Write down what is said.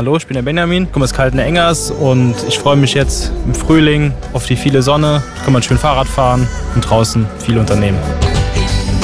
Hallo, ich bin der Benjamin, komme aus Kaltenengers und ich freue mich jetzt im Frühling auf die viele Sonne. Kann man schön Fahrrad fahren und draußen viel unternehmen.